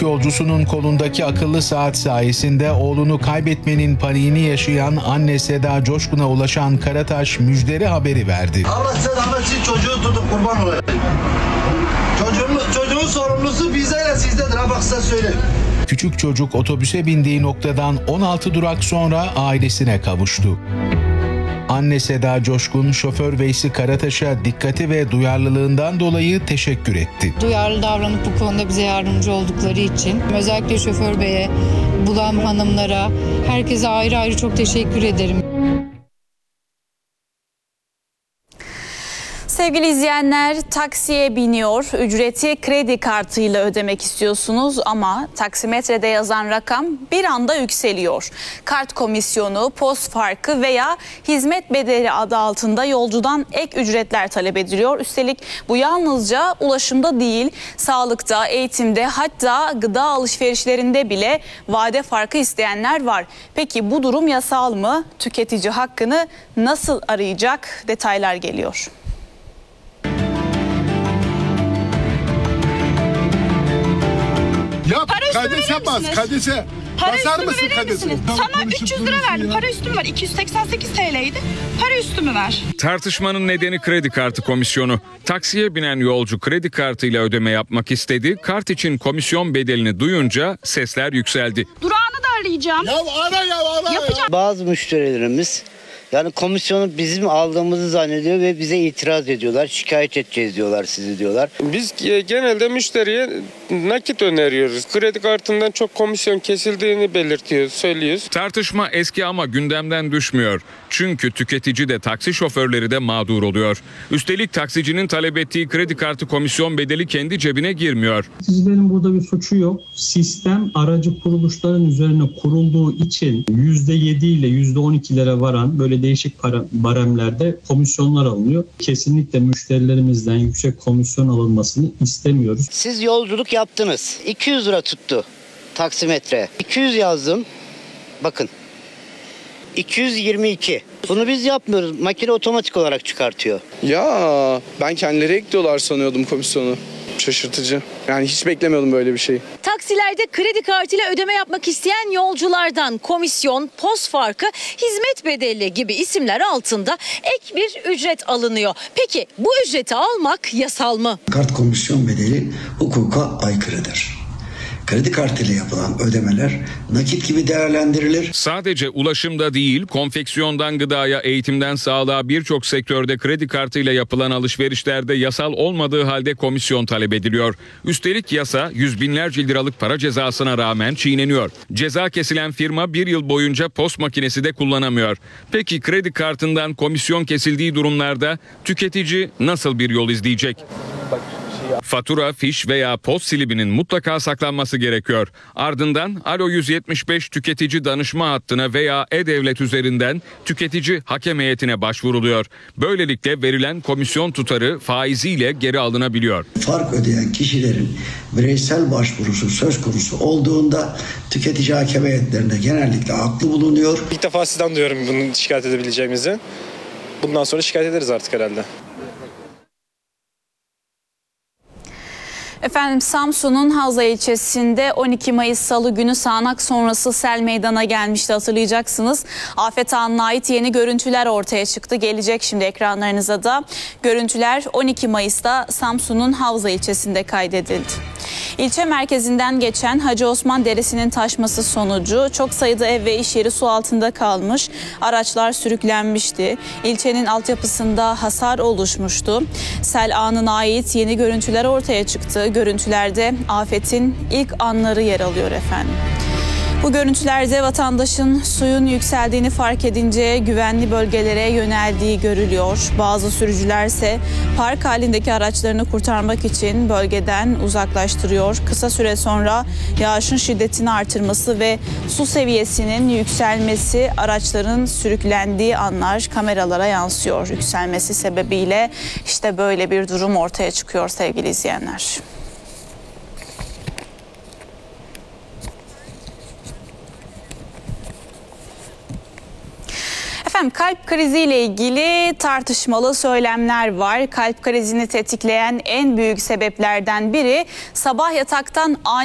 Yolcusunun kolundaki akıllı saat sayesinde oğlunu kaybetmenin paniğini yaşayan anne Seda Coşkun'a ulaşan Karataş müjdeli haberi verdi. Allah selamı için çocuğu tutup kurban olayım. Çocuğun sorumlusu bizdeyle sizdedir, ha bak size söyleyeyim. Küçük çocuk otobüse bindiği noktadan 16 durak sonra ailesine kavuştu. Anne Seda Coşkun, şoför Veysi Karataş'a dikkati ve duyarlılığından dolayı teşekkür etti. Duyarlı davranıp bu konuda bize yardımcı oldukları için özellikle şoför beye, bulan hanımlara, herkese ayrı ayrı çok teşekkür ederim. Sevgili izleyenler, taksiye biniyor, ücreti kredi kartıyla ödemek istiyorsunuz ama taksimetrede yazan rakam bir anda yükseliyor. Kart komisyonu, post farkı veya hizmet bedeli adı altında yolcudan ek ücretler talep ediliyor. Üstelik bu yalnızca ulaşımda değil, sağlıkta, eğitimde, hatta gıda alışverişlerinde bile vade farkı isteyenler var. Peki bu durum yasal mı? Tüketici hakkını nasıl arayacak? Detaylar geliyor. Yap, kadese bas, kadese. Basar mısın kadese? Sana 300 lira verdim. Para üstümü ver. 288 TL'ydi. Para üstümü ver. Tartışmanın nedeni kredi kartı komisyonu. Taksiye binen yolcu kredi kartıyla ödeme yapmak istedi. Kart için komisyon bedelini duyunca sesler yükseldi. Durağını da arayacağım. Ara. Yapacağım. Bazı müşterilerimiz yani komisyonu bizim aldığımızı zannediyor ve bize itiraz ediyorlar. Şikayet edeceğiz diyorlar, sizi diyorlar. Biz genelde müşteriye nakit öneriyoruz. Kredi kartından çok komisyon kesildiğini belirtiyoruz, söylüyoruz. Tartışma eski ama gündemden düşmüyor. Çünkü tüketici de taksi şoförleri de mağdur oluyor. Üstelik taksicinin talep ettiği kredi kartı komisyon bedeli kendi cebine girmiyor. Taksicilerin burada bir suçu yok. Sistem aracı kuruluşların üzerine kurulduğu için %7 ile %12'lere varan böyle değişik baremlerde komisyonlar alınıyor. Kesinlikle müşterilerimizden yüksek komisyon alınmasını istemiyoruz. Siz yolculuk yaptınız. 200 lira tuttu taksimetre. 200 yazdım. Bakın. 222. Bunu biz yapmıyoruz. Makine otomatik olarak çıkartıyor. Ya ben kendileri ekliyorlar sanıyordum komisyonu. Şaşırtıcı. Yani hiç beklemiyordum böyle bir şeyi. Taksilerde kredi kartıyla ödeme yapmak isteyen yolculardan komisyon, post farkı, hizmet bedeli gibi isimler altında ek bir ücret alınıyor. Peki bu ücreti almak yasal mı? Kart komisyon bedeli hukuka aykırıdır. Kredi kartıyla yapılan ödemeler nakit gibi değerlendirilir. Sadece ulaşımda değil, konfeksiyondan gıdaya, eğitimden sağlığa birçok sektörde kredi kartıyla yapılan alışverişlerde yasal olmadığı halde komisyon talep ediliyor. Üstelik yasa yüz binlerce liralık para cezasına rağmen çiğneniyor. Ceza kesilen firma bir yıl boyunca post makinesi de kullanamıyor. Peki kredi kartından komisyon kesildiği durumlarda tüketici nasıl bir yol izleyecek? Fatura, fiş veya post silibinin mutlaka saklanması gerekiyor. Ardından Alo 175 tüketici danışma hattına veya e-devlet üzerinden tüketici hakem heyetine başvuruluyor. Böylelikle verilen komisyon tutarı faiziyle geri alınabiliyor. Fark ödeyen kişilerin bireysel başvurusu söz konusu olduğunda tüketici hakem heyetlerinde genellikle haklı bulunuyor. İlk defa sizden duyuyorum bunu şikayet edebileceğimizi. Bundan sonra şikayet ederiz artık herhalde. Efendim, Samsun'un Havza ilçesinde 12 Mayıs Salı günü sağanak sonrası sel meydana gelmişti, hatırlayacaksınız. Afet anına ait yeni görüntüler ortaya çıktı. Gelecek şimdi ekranlarınıza da. Görüntüler 12 Mayıs'ta Samsun'un Havza ilçesinde kaydedildi. İlçe merkezinden geçen Hacı Osman Deresi'nin taşması sonucu çok sayıda ev ve iş yeri su altında kalmış. Araçlar sürüklenmişti. İlçenin altyapısında hasar oluşmuştu. Sel anına ait yeni görüntüler ortaya çıktı. Görüntülerde afetin ilk anları yer alıyor efendim. Bu görüntülerde vatandaşın suyun yükseldiğini fark edince güvenli bölgelere yöneldiği görülüyor. Bazı sürücüler ise park halindeki araçlarını kurtarmak için bölgeden uzaklaştırıyor. Kısa süre sonra yağışın şiddetini artırması ve su seviyesinin yükselmesi, araçların sürüklendiği anlar kameralara yansıyor. Yükselmesi sebebiyle işte böyle bir durum ortaya çıkıyor sevgili izleyenler. Efendim, kalp kriziyle ilgili tartışmalı söylemler var. Kalp krizini tetikleyen en büyük sebeplerden biri sabah yataktan ani